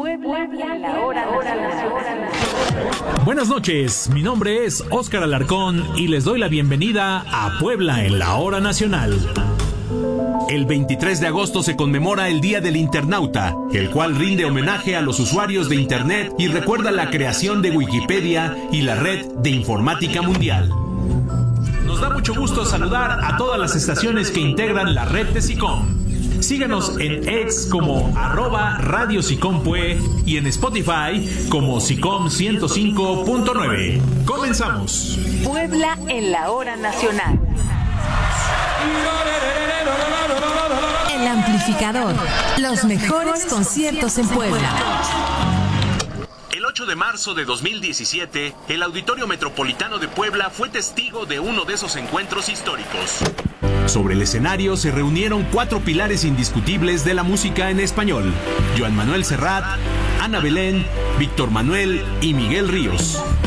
Puebla en la hora nacional. Buenas noches, mi nombre es Óscar Alarcón y les doy la bienvenida a Puebla en la hora nacional. El 23 de agosto se conmemora el Día del Internauta, el cual rinde homenaje a los usuarios de Internet y recuerda la creación de Wikipedia y la Red de Informática Mundial. Nos da mucho gusto saludar a todas las estaciones que integran la red de SICOM. Síganos en X como @Radio SICOM-PUE y en Spotify como SICOM 105.9. Comenzamos. Puebla en la hora nacional. El amplificador. Los mejores conciertos en Puebla. El 8 de marzo de 2017, el Auditorio Metropolitano de Puebla fue testigo de uno de esos encuentros históricos. Sobre el escenario se reunieron 4 pilares indiscutibles de la música en español: Joan Manuel Serrat, Ana Belén, Víctor Manuel y Miguel Ríos.